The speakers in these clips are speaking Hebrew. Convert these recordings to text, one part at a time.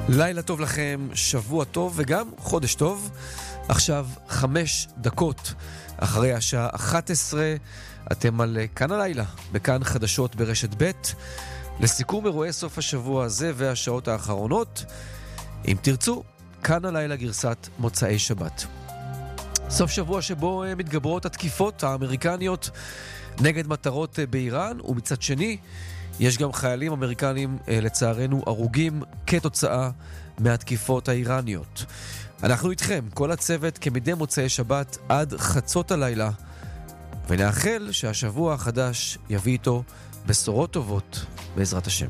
לילה טוב לכם, שבוע טוב וגם חודש טוב. עכשיו 5 דקות אחרי השעה 11, אתם על כאן הלילה, בכאן חדשות ברשת ב', לסיכום אירועי סוף השבוע הזה והשעות האחרונות. אם תרצו, כאן הלילה גרסת מוצאי שבת. סוף שבוע שבו מתגברות התקיפות האמריקניות נגד מטרות באיראן, ומצד שני יש גם חיילים אמריקנים לצערנו הרוגים כתוצאה מהתקיפות האיראניות. אנחנו איתכם, כל הצוות כמדי מוצאי שבת עד חצות הלילה, ונאחל שהשבוע החדש יביא איתו בשורות טובות בעזרת השם.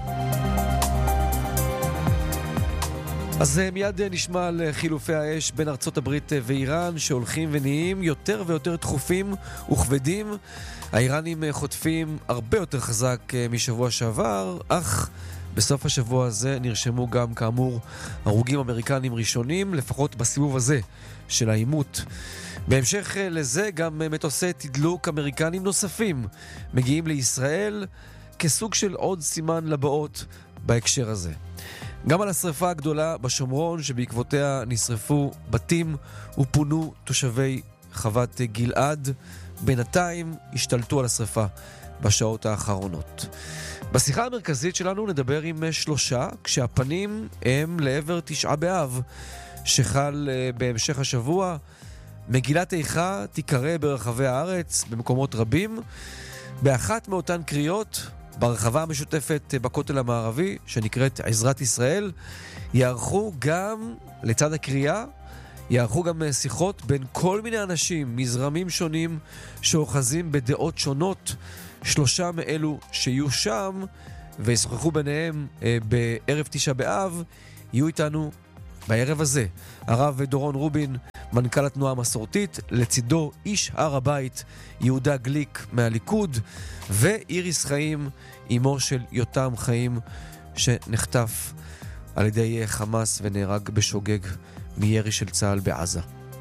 אז מיד נשמע על חילופי האש בין ארצות הברית ואיראן שהולכים ונהיים יותר ויותר דחופים וכבדים. האיראנים חוטפים הרבה יותר חזק משבוע שעבר, אך בסוף השבוע הזה נרשמו גם כאמור הרוגים אמריקנים ראשונים, לפחות בסיבוב הזה של העימות. בהמשך לזה גם מטוסי תדלוק אמריקנים נוספים מגיעים לישראל כסוג של עוד סימן לבאות בהקשר הזה. גם על השריפה הגדולה בשומרון שבעקבותיה נשרפו בתים ופונו תושבי חוות גלעד, בינתיים השתלטו על השריפה בשעות האחרונות. בשיחה המרכזית שלנו נדבר עם 3, כשהפנים הם לעבר 9 באב שחל בהמשך השבוע. מגילת איכה תיקרא ברחבי הארץ במקומות רבים. באחת מאותן קריאות ברחבה המשותפת בכותל המערבי שנקראת עזרת ישראל יערכו גם, לצד הקריאה, יערכו גם שיחות בין כל מיני אנשים מזרמים שונים שאוחזים בדעות שונות. 3 מאלו שיהיו שם וישוחחו ביניהם בערב 9 באב יהיו איתנו בערב הזה הרב דורון רובין, מנכ"ל התנועה המסורתית, לצידו איש הר הבית יהודה גליק מהליכוד, ואיריס חיים, אמו של יותם חיים שנחטף על ידי חמאס ונהרג בשוגג מירי של צה"ל בעזה.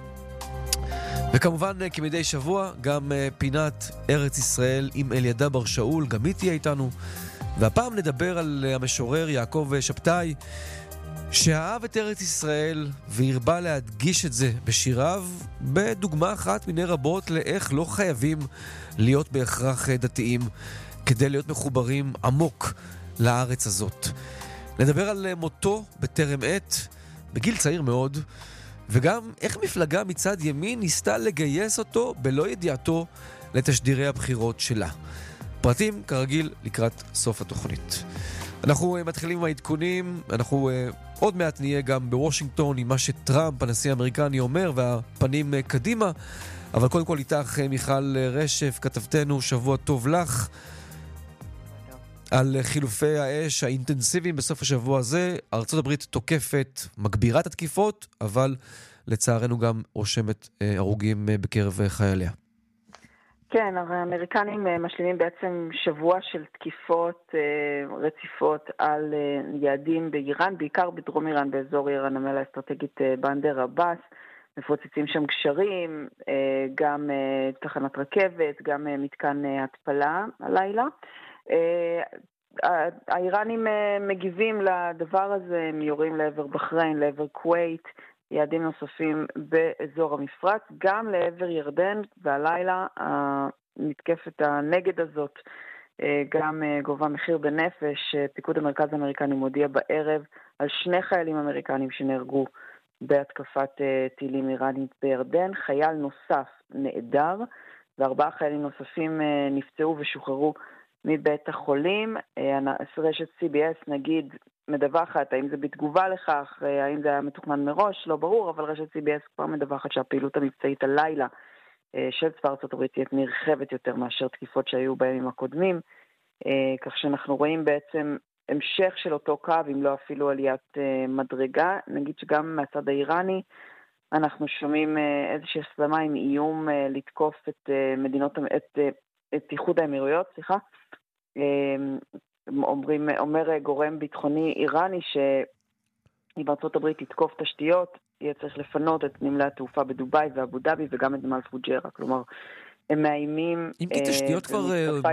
וכמובן כמדי שבוע גם פינת ארץ ישראל עם אלידע בר שאול, גם היא תהיה איתנו, והפעם נדבר על המשורר יעקב שבתאי שאהב את ארץ ישראל והרבה להדגיש את זה בשיריו, בדוגמה אחת מיני רבות לאיך לא חייבים להיות בהכרח דתיים כדי להיות מחוברים עמוק לארץ הזאת. נדבר על מותו בטרם עת, בגיל צעיר מאוד, וגם איך מפלגה מצד ימין ניסתה לגייס אותו בלא ידיעתו לתשדירי הבחירות שלה. פרטים כרגיל לקראת סוף התוכנית. אנחנו מתחילים עם העדכונים, אנחנו עוד מעט נהיה גם בוושינגטון עם מה שטראמפ, הנשיא האמריקני, אומר, והפנים קדימה, אבל קודם כל איתך מיכל רשף, כתבתנו, שבוע טוב לך, על חילופי האש האינטנסיביים בסוף השבוע הזה. ארצות הברית תוקפת, מגבירה את התקיפות, אבל לצערנו גם רושמת הרוגים בקרב חייליה. כן, האמריקנים משלימים בעצם שבוע של תקיפות רציפות על יעדים באיראן, בעיקר בדרום איראן, באזור עיר הנמל האסטרטגית בנדר עבאס. מפוצצים שם גשרים, גם תחנת רכבת, גם מתקן התפלה הלילה. האיראנים מגיבים לדבר הזה, הם יורים לעבר בחריין, לעבר כווית, יעדים נוספים באזור המפרץ, גם לעבר ירדן, והלילה המתקפת הנגד הזאת גם גובה מחיר בנפש. פיקוד המרכז האמריקני מודיע בערב על 2 חיילים אמריקנים שנהרגו בהתקפת טילים איראנית בירדן, חייל נוסף נעדר, ו4 חיילים נוספים נפצעו ושוחררו מבית החולים. רשת CBS נגיד מדווחת, האם זה בתגובה לכך, האם זה היה מתוכנן מראש, לא ברור, אבל רשת CBS כבר מדווחת שהפעילות המבצעית הלילה של צבא ארצות הברית תהיה נרחבת יותר מאשר תקיפות שהיו בימים הקודמים, כך שאנחנו רואים בעצם המשך של אותו קו, אם לא אפילו עליית מדרגה. נגיד שגם מהצד האיראני אנחנו שומעים איזושהי הסלמה עם איום לתקוף את מדינות, את איחוד האמירויות, אומר גורם ביטחוני איראני שאם ארצות הברית תתקוף תשתיות, יהיה צריך לפנות את נמלי התעופה בדוביי ואבו דאבי וגם את נמל פוג'רה. כלומר, הם מאיימים תשתיות כבר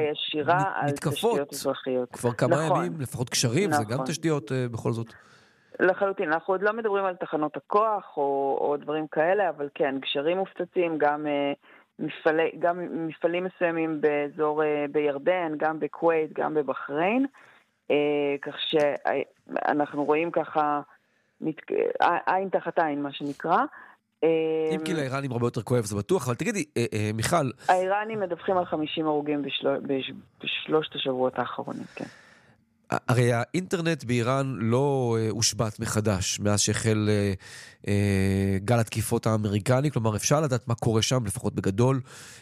ישירה על תשתיות אזרחיות. כבר כמה ימים, לפחות קשרים, זה גם תשתיות בכל זאת. לחלוטין, אנחנו עוד לא מדברים על תחנות הכוח או דברים כאלה, אבל כן, גשרים מופצצים, גם מפעלים מסוימים באזור בירדן, גם בכווית, גם בבחריין, כך שאנחנו רואים ככה עין תחת עין, מה שנקרא. אם כי לאיראנים הרבה יותר כואב, זה בטוח, אבל תגידי, מיכל... האיראנים מדווחים על 50 הרוגים בשלושת השבועות האחרונים, כן. הרי האינטרנט באיראן לא הושבת מחדש מאז שהחל גל התקיפות האמריקני, כלומר אפשר לדעת מה קורה שם, לפחות בגדול.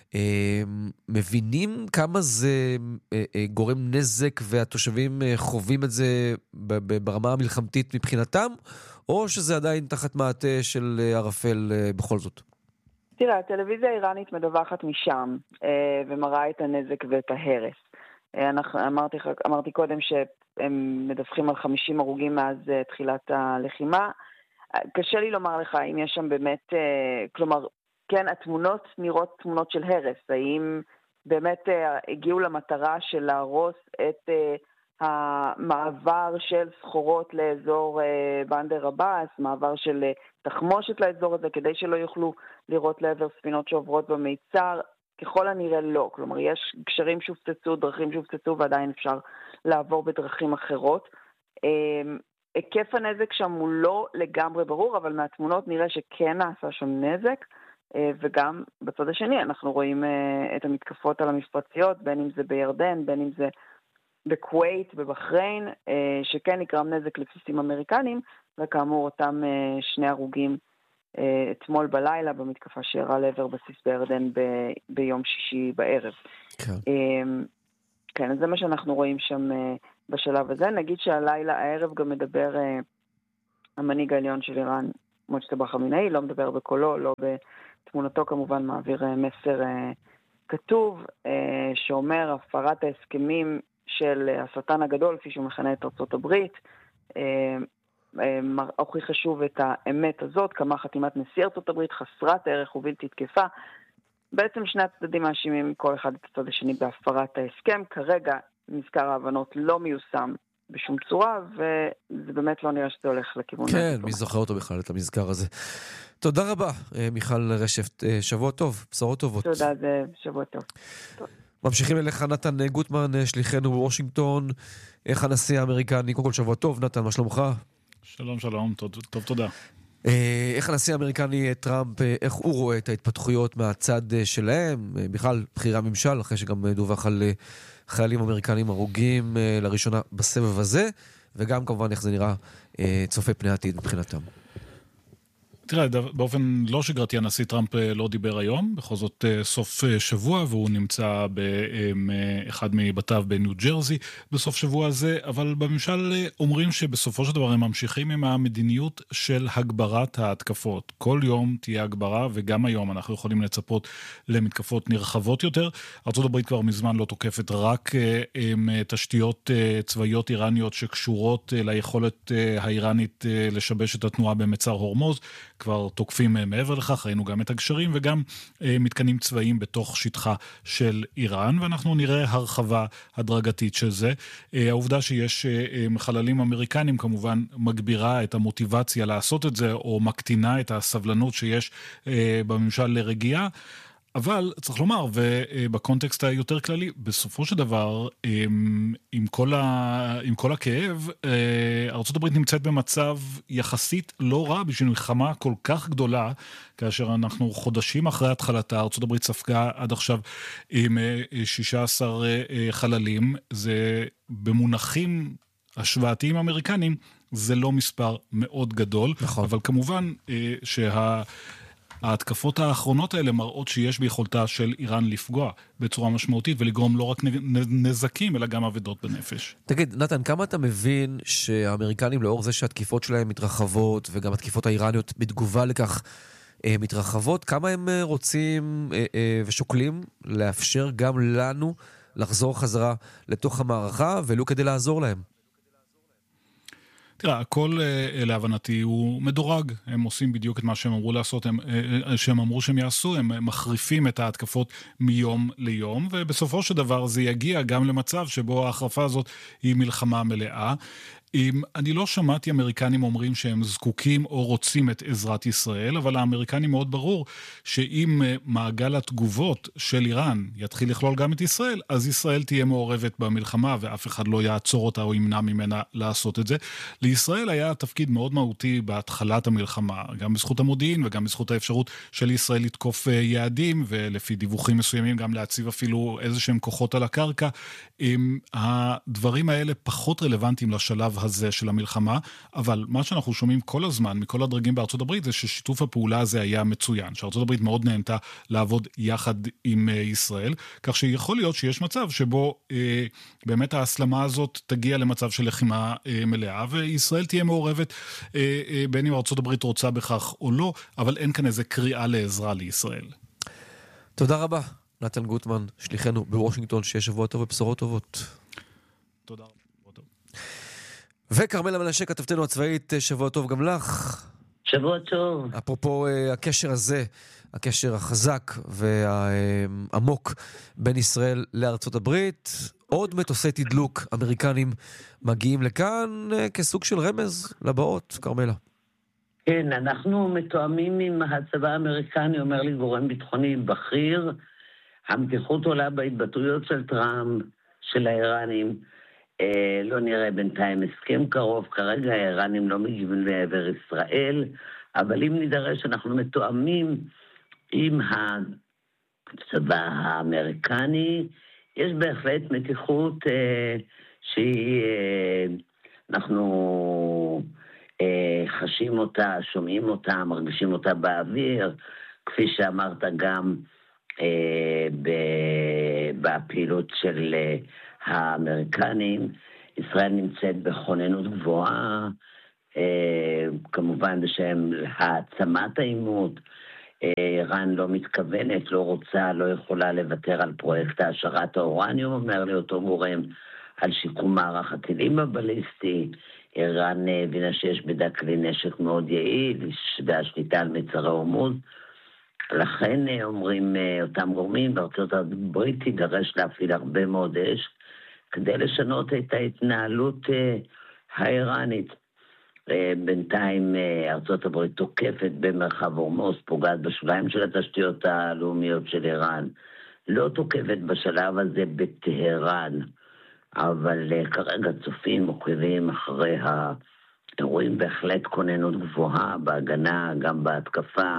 מבינים כמה זה גורם נזק והתושבים חווים את זה ברמה המלחמתית מבחינתם, או שזה עדיין תחת מעטה של ערפל בכל זאת? תראה, הטלוויזיה האיראנית מדווחת משם ומראה את הנזק ואת ההרס. אמרתי קודם שהם מדווחים על 50 הרוגים מאז תחילת הלחימה. קשה לי לומר לך אם יש שם באמת, כלומר, כן, התמונות נראות תמונות של הרס. האם באמת הגיעו למטרה של להרוס את המעבר של סחורות לאזור בנדר עבאס, מעבר של תחמושת לאזור הזה, כדי שלא יוכלו לראות לעבר ספינות שעוברות במיצר? ככל הנראה לא. כלומר, יש גשרים שהופצצו, דרכים שהופצצו, ועדיין אפשר לעבור בדרכים אחרות. היקף הנזק שם הוא לא לגמרי ברור, אבל מהתמונות נראה שכן נעשה שם נזק, וגם בצד השני אנחנו רואים את המתקפות על המפרציות, בין אם זה בירדן, בין אם זה בכווית, בבחריין, שכן נגרם נזק לבסיסים אמריקנים, וכאמור אותם 2 הרוגים אתמול בלילה במתקפה שאירעה לעבר בסיס בירדן ביום שישי בערב. כן, אז זה מה שאנחנו רואים שם בשלב הזה. נגיד שהלילה, הערב גם מדבר המנהיג העליון של איראן, מוג'תבא חמינאי, לא מדבר בקולו, לא בתמונתו כמובן, מעביר מסר כתוב שאומר הפרת ההסכמים של השטן הגדול, כפי שהוא מכנה את ארצות הברית, הוכיח חשוב את האמת הזאת, כמה חתימת נשיא ארצות הברית חסרת ערך ובלתי תקפה. בעצם שני הצדדים מאשימים כל אחד את הצד השני בהפרת ההסכם. כרגע מזכר ההבנות לא מיושם בשום צורה, וזה באמת לא נראה שזה הולך לכיוון. כן, מי זוכר אותו בכלל, את המזכר הזה. תודה רבה, מיכל רשף. שבוע טוב, בשורות טובות. תודה, זה שבוע טוב. ממשיכים אליך נתן גוטמן, שליחנו בוושינגטון. איך הנשיא האמריקני? קודם כל שבוע טוב, נתן, מה שלומך? שלום, שלום, טוב, תודה. איך הנשיא האמריקני טראמפ, איך הוא רואה את ההתפתחויות מהצד שלהם, בכלל בחירי הממשל, אחרי שגם דווח על חיילים אמריקנים הרוגים לראשונה בסבב הזה, וגם כמובן איך זה נראה צופה פני עתיד מבחינתם. תראה, באופן לא שגרתי, הנשיא טראמפ לא דיבר היום, בכל זאת סוף שבוע, והוא נמצא באחד מבתיו בניו ג'רזי בסוף שבוע הזה, אבל בממשל אומרים שבסופו של דבר הם ממשיכים עם המדיניות של הגברת ההתקפות. כל יום תהיה הגברה, וגם היום אנחנו יכולים לצפות למתקפות נרחבות יותר. ארצות הברית כבר מזמן לא תוקפת רק תשתיות צבאיות איראניות שקשורות ליכולת האיראנית לשבש את התנועה במצר הורמוז, כבר תוקפים מעבר לכך, ראינו גם את הגשרים וגם מתקנים צבאיים בתוך שטחה של איראן, ואנחנו נראה הרחבה הדרגתית של זה. העובדה שיש חללים אמריקנים כמובן מגבירה את המוטיבציה לעשות את זה, או מקטינה את הסבלנות שיש בממשל לרגיעה, אבל צריך לומר, ובקונטקסט היותר כללי, בסופו של דבר, עם כל הכאב, ארצות הברית נמצאת במצב יחסית לא רע בשביל מלחמה כל כך גדולה, כאשר אנחנו חודשים אחרי התחלתה, ארצות הברית ספגה עד עכשיו עם 16 חללים, זה במונחים השוואתיים אמריקנים, זה לא מספר מאוד גדול, נכון. אבל כמובן ההתקפות האחרונות האלה מראות שיש ביכולתה של איראן לפגוע בצורה משמעותית ולגרום לא רק נזקים, אלא גם אבדות בנפש. תגיד, נתן, כמה אתה מבין שהאמריקנים, לאור זה שהתקיפות שלהם מתרחבות, וגם התקיפות האיראניות בתגובה לכך מתרחבות, כמה הם רוצים ושוקלים לאפשר גם לנו לחזור חזרה לתוך המערכה, ולו כדי לעזור להם? תראה, הכל להבנתי הוא מדורג, הם עושים בדיוק את מה שהם אמרו לעשות, שהם אמרו שהם יעשו, הם מחריפים את ההתקפות מיום ליום, ובסופו של דבר זה יגיע גם למצב שבו ההחרפה הזאת היא מלחמה מלאה. אני לא שמעתי אמריקנים אומרים שהם זקוקים או רוצים את עזרת ישראל, אבל האמריקנים מאוד ברור שאם מעגל התגובות של איראן יתחיל לכלול גם את ישראל, אז ישראל תהיה מעורבת במלחמה ואף אחד לא יעצור אותה או ימנע ממנה לעשות את זה. לישראל היה תפקיד מאוד מהותי בהתחלת המלחמה, גם בזכות המודיעין וגם בזכות האפשרות של ישראל לתקוף יעדים, ולפי דיווחים מסוימים גם להציב אפילו איזשהם כוחות על הקרקע. הדברים האלה פחות רלוונטיים לשלב הזה של המלחמה, אבל מה שאנחנו שומעים כל הזמן מכל הדרגים בארצות הברית זה ששיתוף הפעולה הזה היה מצוין, שארצות הברית מאוד נהנתה לעבוד יחד עם ישראל, כך שיכול להיות שיש מצב שבו באמת ההסלמה הזאת תגיע למצב של לחימה מלאה, וישראל תהיה מעורבת בין אם ארצות הברית רוצה בכך או לא, אבל אין כאן איזה קריאה לעזרה לישראל. תודה רבה, נתן גוטמן, שליחנו בוושינגטון, שיהיה שבוע טוב ובשורות טובות. תודה רבה. וקרמלה מנשה, כתבתנו הצבאית, שבוע טוב גם לך. שבוע טוב. אפרופו הקשר הזה, הקשר החזק והעמוק בין ישראל לארצות הברית, עוד מטוסי תדלוק אמריקנים מגיעים לכאן כסוג של רמז לבאות, קרמלה. כן, אנחנו מתואמים עם הצבא האמריקני, אומר לי גורם ביטחוני בכיר, המתיחות עולה בהתבטאויות של טראמפ, של האיראנים, לא נראה בינתיים הסכם קרוב, כרגע האיראנים לא מגיבים לעבר ישראל, אבל אם נידרש אנחנו מתואמים עם הצבא האמריקני, יש בהחלט מתיחות שהיא, אנחנו חשים אותה, שומעים אותה, מרגישים אותה באוויר, כפי שאמרת גם בפעילות של האמריקנים. ישראל נמצאת בכוננות גבוהה, כמובן בשם העצמת העימות. איראן לא מתכוונת, לא רוצה, לא יכולה לוותר על פרויקט העשרת האורניום, אומר לי אותו גורם, על שיקום מערך הטילים הבליסטי. איראן הבינה שיש בידה כלי נשק מאוד יעיל, והשליטה על מצרי הורמוז. לכן אומרים אותם גורמים, בארצות הברית תידרש להפעיל הרבה מאוד אש, כדי לשנות את ההתנהלות האיראנית. בינתיים ארצות הברית תוקפת במרחב הורמוז, פוגעת בשוליים של התשתיות הלאומיות של איראן, לא תוקפת בשלב הזה בטהרן, אבל כרגע צופים עוקבים אחרי האירועים, בהחלט כוננות גבוהה בהגנה, גם בהתקפה.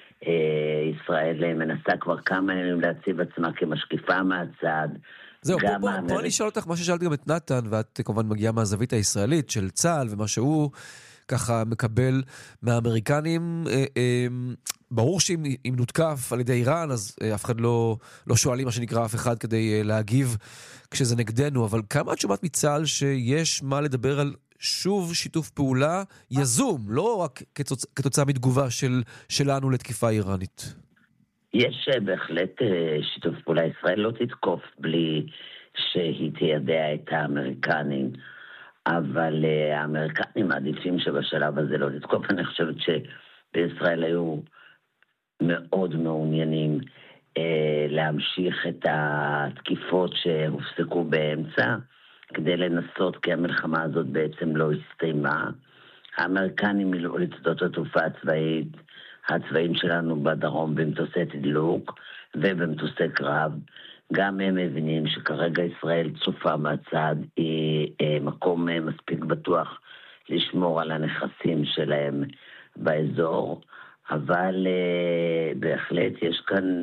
ישראל מנסה כבר כמה ימים להציב עצמה כמשקיפה מהצד. זהו, בוא אני אשאל אותך מה ששאלתי גם את נתן, ואת כמובן מגיעה מהזווית הישראלית של צה"ל, ומה שהוא ככה מקבל מהאמריקנים. ברור שאם נותקף על ידי איראן, אז אף אחד לא שואלים מה שנקרא אף אחד כדי להגיב כשזה נגדנו, אבל כמה את שומעת מצה"ל שיש מה לדבר על שוב שיתוף פעולה יזום, לא רק כתוצאה מתגובה שלנו לתקיפה איראנית? יש בהחלט שיתוף פעולה. ישראל לא תתקוף בלי שהיא תיידע את האמריקנים, אבל האמריקנים מעדיפים שבשלב הזה לא תתקוף. אני חושבת שבישראל היו מאוד מעוניינים להמשיך את התקיפות שהופסקו באמצע, כדי לנסות, כי המלחמה הזאת בעצם לא הסתיימה. האמריקנים מילאו את שדות התעופה הצבאיים שלנו בדרום במטוסי תדלוק ובמטוסי קרב. גם הם מבינים שכרגע ישראל צופה מהצד, היא מקום מספיק בטוח לשמור על הנכסים שלהם באזור, אבל בהחלט יש כאן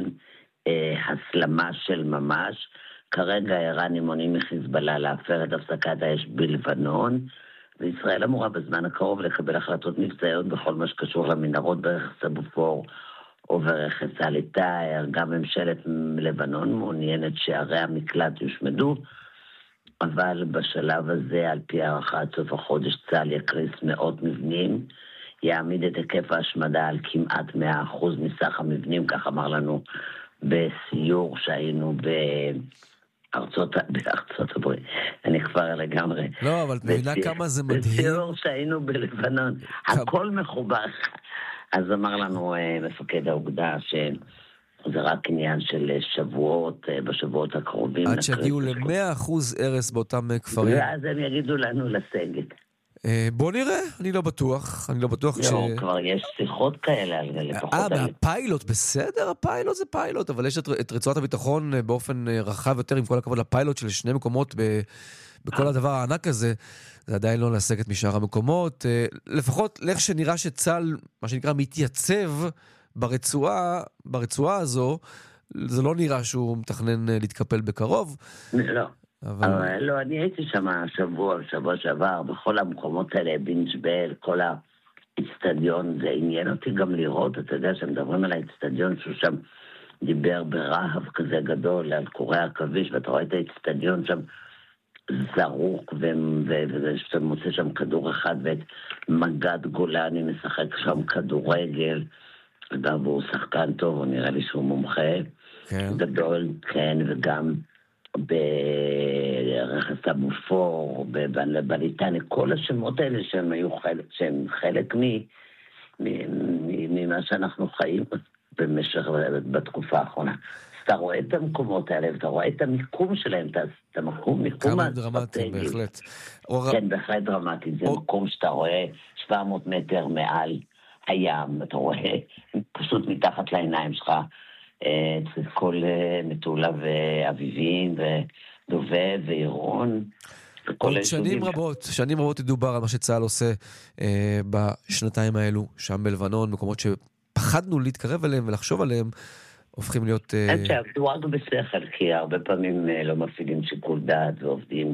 הסלמה של ממש. כרגע האיראנים מונעים מחיזבאללה להפר את הפסקת האש בלבנון, וישראל אמורה בזמן הקרוב לקבל החלטות מבצעיות בכל מה שקשור למנהרות ברכס הבופור או ברכס אל-טאהר. גם ממשלת לבנון מעוניינת שערי המקלט יושמדו, אבל בשלב הזה, על פי הערכה עד סוף החודש, צה"ל יקריס מאות מבנים, יעמיד את היקף ההשמדה על כמעט 100% מסך המבנים, כך אמר לנו בסיור שהיינו בארצות הברית. אני כבר לגמרי. לא, אבל מבינה כמה זה מדהים. בסיור שהיינו בלבנון, הכל מחובר. אז אמר לנו מפקד האוגדה שזה רק עניין של שבועות, בשבועות הקרובים. עד שיגיעו ל100% הרס באותם כפרים. ואז הם יגידו לנו לסגת. בוא נראה, אני לא בטוח לא, כבר יש שיחות כאלה, לפחות... מהפיילוט, בסדר, הפיילוט זה פיילוט, אבל יש את רצועת הביטחון באופן רחב יותר, עם כל הכבוד לפיילוט של 2 מקומות בכל הדבר הענק הזה, זה עדיין לא להסגת משאר המקומות, לפחות לאיך שנראה שצה"ל, מה שנקרא, מתייצב ברצועה הזו, זה לא נראה שהוא מתכנן להתקפל בקרוב. לא. אבל לא, אני הייתי שם שבוע שעבר, בכל המקומות האלה, בינג'בל, כל האצטדיון, זה עניין אותי גם לראות, אתה יודע, שמדברים על האצטדיון, שהוא שם דיבר ברהב כזה גדול, על קורי עכביש, ואתה רואה את האצטדיון שם זרוק, ואתה מוצא שם כדור אחד, ואת מגד גולני משחק שם כדורגל, אגב, הוא שחקן טוב, הוא נראה לי שהוא מומחה, גדול, כן, וגם ברכס המופור, בליטני, כל השמות האלה שהם חלק ממה שאנחנו חיים בתקופה האחרונה. אתה רואה את המקומות האלה, ואתה רואה את המיקום שלהם, את המיקום כמה דרמטי, בהחלט. כן, בהחלט דרמטי. זה מקום שאתה רואה 700 מטר מעל הים, אתה רואה פשוט מתחת לעיניים שלך, את כל מטולה ואביבים ודובב ועירון. עוד שנים רבות ידובר על מה שצה"ל עושה בשנתיים האלו, שם בלבנון, מקומות שפחדנו להתקרב אליהם ולחשוב עליהם, הופכים להיות... שעבדו רק בשכל, כי הרבה פעמים לא מפעילים שיקול דעת ועובדים.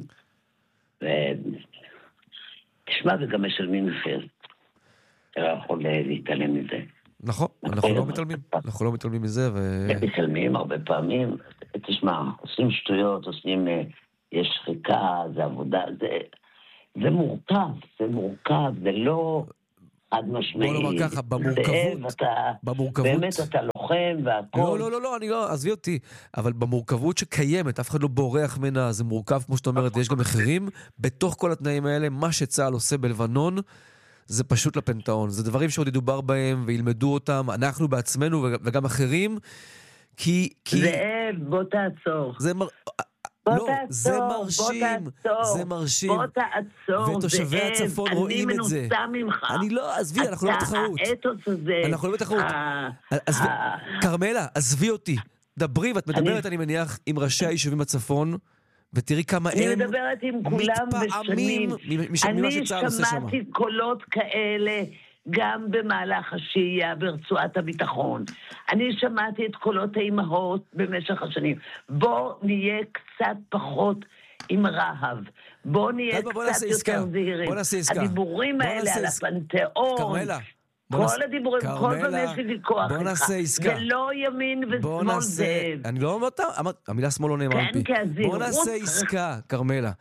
תשמע, וגם משלמים מחיר. אתה לא יכול להתעלם מזה. נכון, אנחנו לא מתעלמים מזה. מתעלמים הרבה פעמים. תשמע, עושים שטויות, יש שחיקה, זה עבודה, זה מורכב, זה לא עד משמעי. בוא נאמר ככה, במורכבות. באמת אתה לוחם והכל. לא, אני לא, עזבי אותי. אבל במורכבות שקיימת, אף אחד לא בורח ממנה, זה מורכב, כמו שאתה אומרת, יש גם מחירים. בתוך כל התנאים האלה, מה שצה"ל עושה בלבנון, זה פשוט לפנטאון. זה דברים שעוד ידובר בהם וילמדו אותם, אנחנו בעצמנו וגם אחרים, כי... בוא תעצור. זה מרשים. בוא תעצור. ותושבי הצפון רואים את זה. אני מנוסה ממך. אני לא, עזבי, אנחנו לא בתחרות. האתוס הזה. אנחנו לא בתחרות. קרמלה, עזבי אותי. דברי, ואת מדברת, אני מניח, עם ראשי היישובים הצפון, ותראי כמה הם מדברת עם כולם מתפעמים ממה שצה"ל עושה שם. אני שמעתי קולות כאלה גם במהלך השהייה ברצועת הביטחון. אני שמעתי את קולות האימהות במשך השנים. בוא נהיה קצת פחות עם רהב. בוא נהיה קצת יותר זהירים. הדיבורים האלה על הפנתיאון. קרמלה. כל הדיבורים, כל פעם יש לי ויכוח בוא נעשה עסקה. זה לא ימין ושמאל זה... אני לא אומרת, המילה שמאל לא נאמר על פי. בוא נעשה עסקה, קרמלה.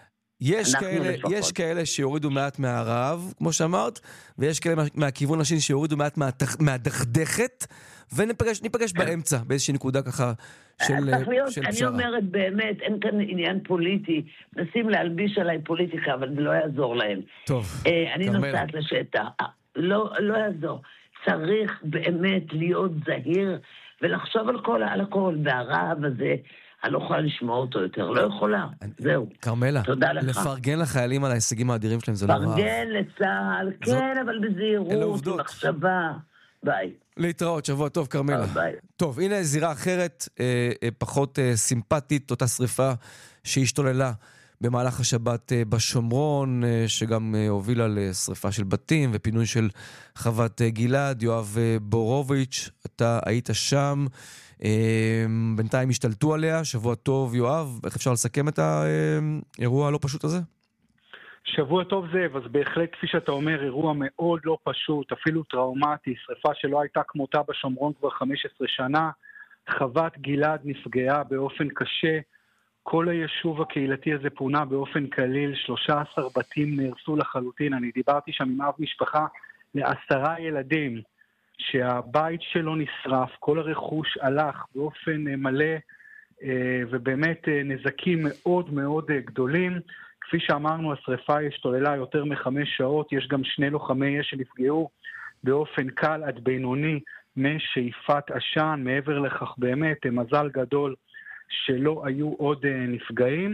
יש כאלה שיורידו מעט מהרעב, כמו שאמרת, ויש כאלה מהכיוון השני שיורידו מעט מהדכדכת, וניפגש באמצע, באיזושהי נקודה ככה של פשרה. אני אומרת באמת, אין כאן עניין פוליטי, נסים להלביש עליי פוליטיקה, אבל זה לא יעזור להם. טוב, אני נוסעת לשטח. לא יעזור. צריך באמת להיות זהיר ולחשוב על הכל. והרעב הזה, אני לא יכולה לשמוע אותו יותר. לא יכולה. זהו. קרמלה, תודה לך. לפרגן לחיילים על ההישגים האדירים שלהם זה לא רעב. לפרגן לצה"ל, כן, אבל בזהירות, במחשבה. ביי. להתראות, שבוע טוב, קרמלה. ביי. טוב, הנה זירה אחרת, פחות סימפטית, אותה שריפה שהשתוללה במהלך השבת בשומרון, שגם הובילה לשריפה של בתים ופינוי של חוות גלעד. יואב בורוביץ', אתה היית שם, בינתיים השתלטו עליה. שבוע טוב, יואב, איך אפשר לסכם את האירוע הלא פשוט הזה? שבוע טוב זאב, אז בהחלט כפי שאתה אומר, אירוע מאוד לא פשוט, אפילו טראומטי, שריפה שלא הייתה כמותה בשומרון כבר 15 שנה, חוות גלעד נפגעה באופן קשה, כל היישוב הקהילתי הזה פונה באופן כליל, 13 בתים נהרסו לחלוטין. אני דיברתי שם עם אב משפחה ל10 ילדים, שהבית שלו נשרף, כל הרכוש הלך באופן מלא, ובאמת נזקים מאוד מאוד גדולים. כפי שאמרנו, השריפה השתוללה יותר מ5 שעות, יש גם 2 לוחמי אש שנפגעו באופן קל עד בינוני משאיפת עשן. מעבר לכך באמת מזל גדול שלא היו עוד נפגעים.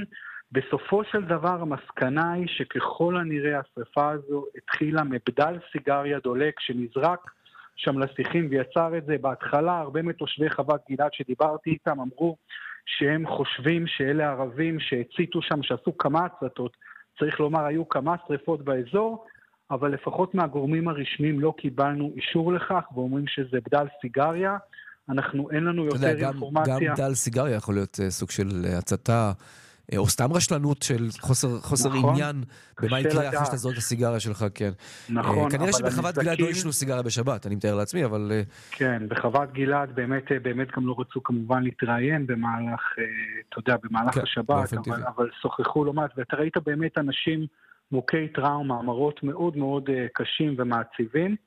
בסופו של דבר המסקנה היא שככל הנראה השריפה הזו התחילה מבדל סיגריה דולק שנזרק שם לשיחים ויצר את זה. בהתחלה הרבה מתושבי חוות גלעד שדיברתי איתם אמרו שהם חושבים שאלה ערבים שהציתו שם, שעשו כמה הצתות, צריך לומר היו כמה שריפות באזור, אבל לפחות מהגורמים הרשמיים לא קיבלנו אישור לכך, ואומרים שזה בדל סיגריה. אין לנו יותר אינפורמציה. גם בדל סיגריה יכול להיות סוג של הצתה, או סתם רשלנות של חוסר עניין במה יקרה אחרי שאתה זורק את הסיגריה שלך, כן. נכון. כנראה שבחוות גלעד לא ישנו סיגריה בשבת, אני מתאר לעצמי, אבל... כן, בחוות גלעד באמת גם לא רצו כמובן להתראיין במהלך, אתה יודע, במהלך השבת, אבל שוחחו לא מעט, ואתה ראית באמת אנשים מוכי טראומה, מראות מאוד מאוד קשים ומעציבים,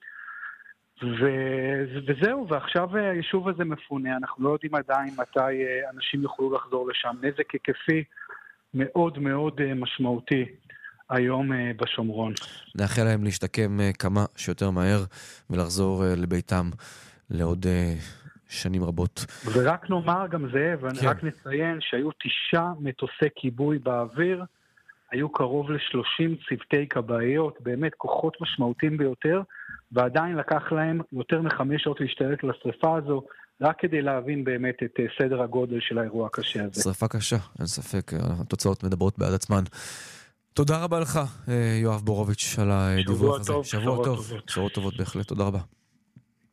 וזהו, ועכשיו היישוב הזה מפונה, אנחנו לא יודעים עדיין מתי אנשים יוכלו לחזור לשם, נזק היקפי מאוד מאוד משמעותי היום בשומרון. נאחל להם להשתקם כמה שיותר מהר ולחזור לביתם לעוד שנים רבות. ורק נאמר גם זה, ואני רק נציין שהיו 9 מטוסי כיבוי באוויר, היו קרוב ל-30 צוותי כבאיות, באמת כוחות משמעותיים ביותר, ועדיין לקח להם יותר מ5 שעות להשתלט לשריפה הזו, רק כדי להבין באמת את סדר הגודל של האירוע הקשה הזה. שריפה קשה, אין ספק, התוצאות מדברות בעד עצמן. תודה רבה לך, יואב בורוביץ', על הדיווח הזה. שבוע טוב. בשורות טובות בהחלט, תודה רבה.